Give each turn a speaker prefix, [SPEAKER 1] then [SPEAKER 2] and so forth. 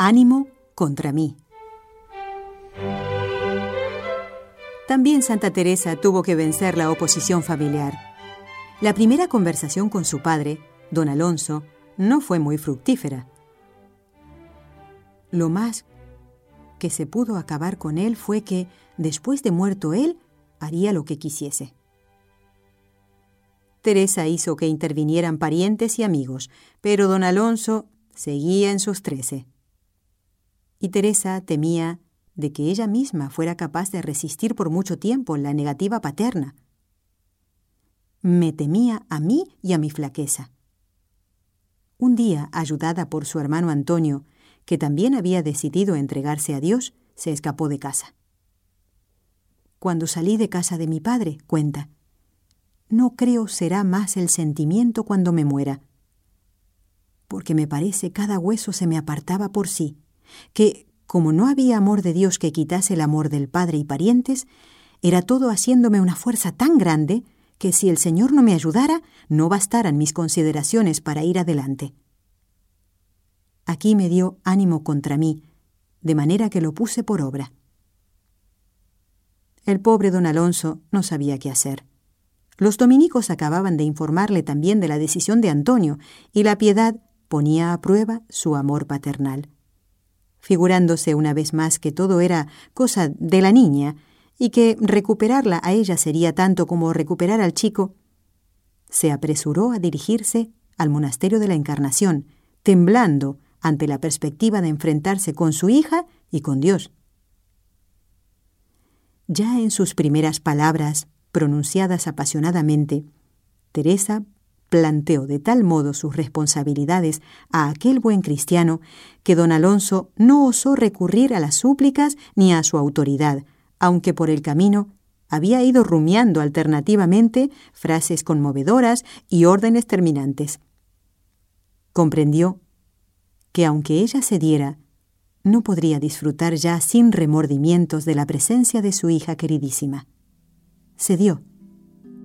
[SPEAKER 1] Ánimo contra mí. También Santa Teresa tuvo que vencer la oposición familiar. La primera conversación con su padre, don Alonso, no fue muy fructífera. Lo más que se pudo acabar con él fue que, después de muerto él, haría lo que quisiese. Teresa hizo que intervinieran parientes y amigos, pero don Alonso seguía en sus 13. Y Teresa temía de que ella misma fuera capaz de resistir por mucho tiempo la negativa paterna. Me temía a mí y a mi flaqueza. Un día, ayudada por su hermano Antonio, que también había decidido entregarse a Dios, se escapó de casa. Cuando salí de casa de mi padre, cuenta, no creo será más el sentimiento cuando me muera, porque me parece cada hueso se me apartaba por sí, que, como no había amor de Dios que quitase el amor del padre y parientes, era todo haciéndome una fuerza tan grande que si el Señor no me ayudara, no bastaran mis consideraciones para ir adelante. Aquí me dio ánimo contra mí, de manera que lo puse por obra. El pobre don Alonso no sabía qué hacer. Los dominicos acababan de informarle también de la decisión de Antonio, y la piedad ponía a prueba su amor paternal. Figurándose una vez más que todo era cosa de la niña, y que recuperarla a ella sería tanto como recuperar al chico, se apresuró a dirigirse al monasterio de la Encarnación, temblando ante la perspectiva de enfrentarse con su hija y con Dios. Ya en sus primeras palabras, pronunciadas apasionadamente, Teresa planteó de tal modo sus responsabilidades a aquel buen cristiano que don Alonso no osó recurrir a las súplicas ni a su autoridad, aunque por el camino había ido rumiando alternativamente frases conmovedoras y órdenes terminantes. Comprendió que aunque ella cediera, no podría disfrutar ya sin remordimientos de la presencia de su hija queridísima. Cedió,